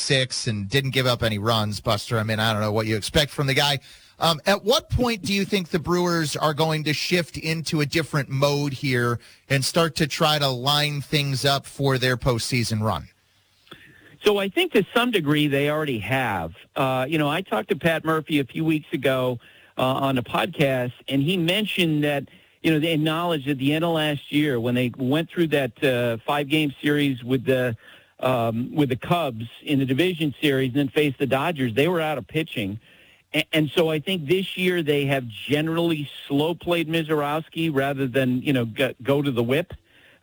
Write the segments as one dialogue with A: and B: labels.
A: 6 and didn't give up any runs, Buster. I mean, I don't know what you expect from the guy. At what point do you think the Brewers are going to shift into a different mode here and start to try to line things up for their postseason run?
B: So I think to some degree they already have. I talked to Pat Murphy a few weeks ago on a podcast, and he mentioned that, they acknowledged at the end of last year when they went through that 5-game series with the Cubs in the division series and then faced the Dodgers, they were out of pitching. And so I think this year they have generally slow-played Mizorowski rather than, go to the whip.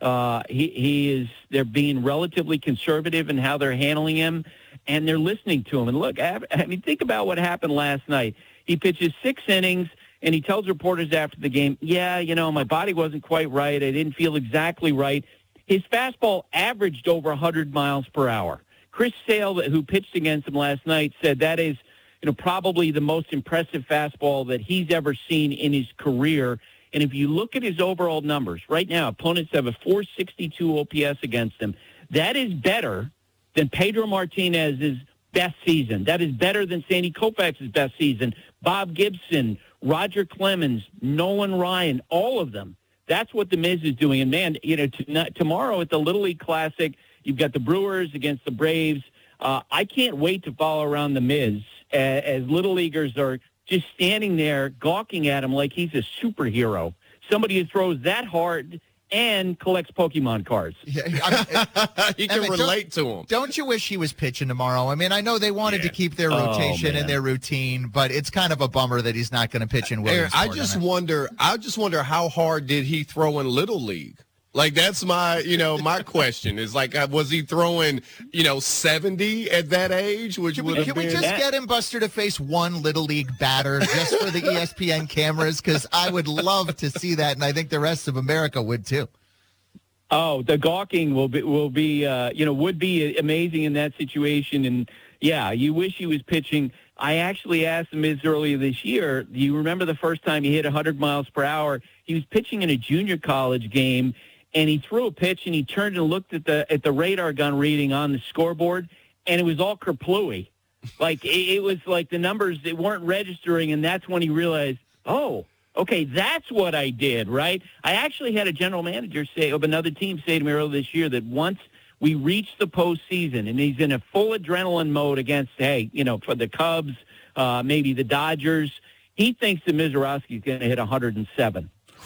B: They're being relatively conservative in how they're handling him, and they're listening to him. And look, think about what happened last night. He pitches 6 innings, and he tells reporters after the game, my body wasn't quite right. I didn't feel exactly right. His fastball averaged over 100 miles per hour. Chris Sale, who pitched against him last night, said that is, probably the most impressive fastball that he's ever seen in his career. And if you look at his overall numbers, right now, opponents have a 462 OPS against him. That is better than Pedro Martinez's best season. That is better than Sandy Koufax's best season. Bob Gibson, Roger Clemens, Nolan Ryan, all of them. That's what the Miz is doing. And, man, tomorrow at the Little League Classic, you've got the Brewers against the Braves. I can't wait to follow around the Miz as Little Leaguers are just standing there gawking at him like he's a superhero, somebody who throws that hard and collects Pokemon cards.
C: Yeah, you can relate to him.
A: Don't you wish he was pitching tomorrow? I mean, I know they wanted to keep their rotation and their routine, but it's kind of a bummer that he's not going to pitch in Williams.
C: I just wonder how hard did he throw in Little League? Like, that's my question is, like, was he throwing, 70 at that age, which would have been...
A: Can we just get him, Buster, to face one Little League batter just for the ESPN cameras? Because I would love to see that, and I think the rest of America would, too.
B: Oh, the gawking would be amazing in that situation. And, yeah, you wish he was pitching. I actually asked Miz earlier this year, do you remember the first time he hit 100 miles per hour? He was pitching in a junior college game, and he threw a pitch, and he turned and looked at the radar gun reading on the scoreboard, and it was all kerplooey. Like, it was like the numbers, they weren't registering, and that's when he realized, oh, okay, that's what I did, right? I actually had a general manager of another team say to me earlier this year that once we reach the postseason, and he's in a full adrenaline mode against, for the Cubs, maybe the Dodgers, he thinks that Mizorowski is going to hit 107.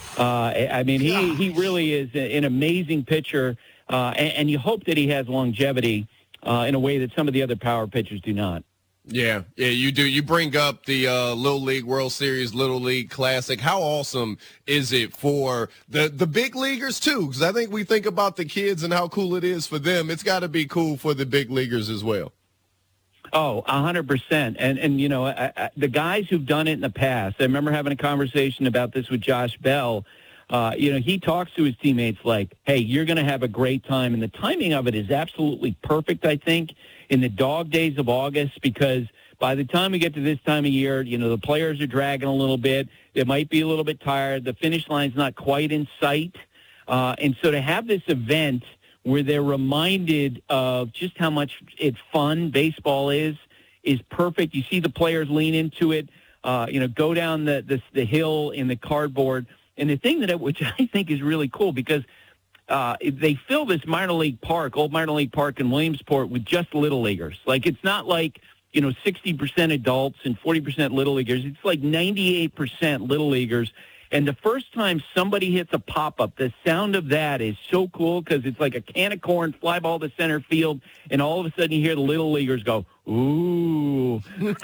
B: He really is an amazing pitcher, and you hope that he has longevity in a way that some of the other power pitchers do not.
C: Yeah, you do. You bring up the Little League World Series, Little League Classic. How awesome is it for the big leaguers, too? Because I think we think about the kids and how cool it is for them. It's got to be cool for the big leaguers as well.
B: Oh, 100%. And the guys who've done it in the past, I remember having a conversation about this with Josh Bell. He talks to his teammates like, hey, you're going to have a great time. And the timing of it is absolutely perfect, I think, in the dog days of August, because by the time we get to this time of year, the players are dragging a little bit. They might be a little bit tired. The finish line's not quite in sight. And so to have this event where they're reminded of just how much fun baseball is perfect. You see the players lean into it, go down the hill in the cardboard. And the thing which I think is really cool, because they fill this old minor league park in Williamsport with just little leaguers. Like, it's not like, 60% adults and 40% little leaguers. It's like 98% little leaguers. And the first time somebody hits a pop-up, the sound of that is so cool, because it's like a can of corn, fly ball to center field, and all of a sudden you hear the little leaguers go, ooh,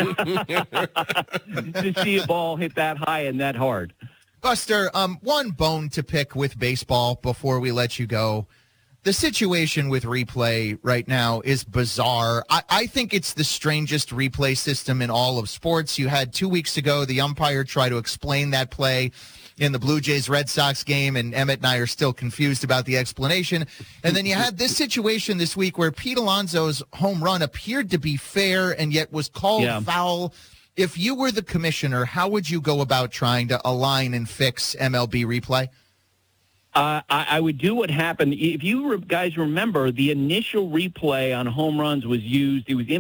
B: to see a ball hit that high and that hard.
A: Buster, one bone to pick with baseball before we let you go. The situation with replay right now is bizarre. I think it's the strangest replay system in all of sports. You had 2 weeks ago the umpire try to explain that play in the Blue Jays-Red Sox game, and Emmett and I are still confused about the explanation. And then you had this situation this week where Pete Alonso's home run appeared to be fair and yet was called foul. If you were the commissioner, how would you go about trying to align and fix MLB replay?
B: I would do what happened. If you guys remember, the initial replay on home runs was used. It was